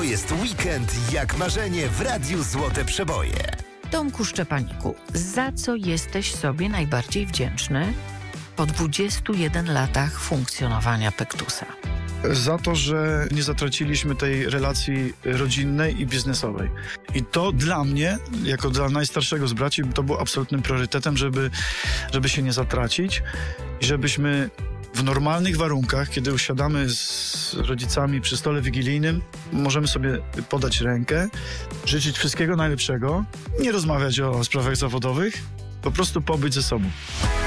To jest weekend jak marzenie w Radiu Złote Przeboje. Tomku Szczepaniku, za co jesteś sobie najbardziej wdzięczny po 21 latach funkcjonowania Pektusa? Za to, że nie zatraciliśmy tej relacji rodzinnej i biznesowej. I to dla mnie, jako dla najstarszego z braci, to było absolutnym priorytetem, żeby się nie zatracić i żebyśmy w normalnych warunkach, kiedy usiadamy z rodzicami przy stole wigilijnym, możemy sobie podać rękę, życzyć wszystkiego najlepszego, nie rozmawiać o sprawach zawodowych, po prostu pobyć ze sobą.